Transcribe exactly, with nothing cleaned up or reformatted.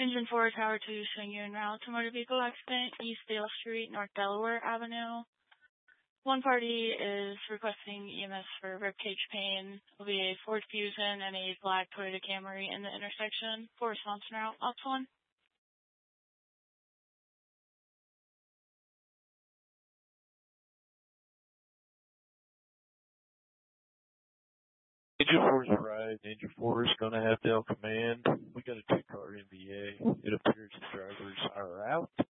Engine four, Tower two, showing you en route to motor vehicle accident, East Dale Street, North Delaware Avenue. One party is requesting E M S for ribcage pain. Will be a Ford Fusion and a black Toyota Camry in the intersection. For response en route, Ops one. Engine four is arrived. Engine four is going to have Dell command. We got a two-car M V A. It appears the drivers are out.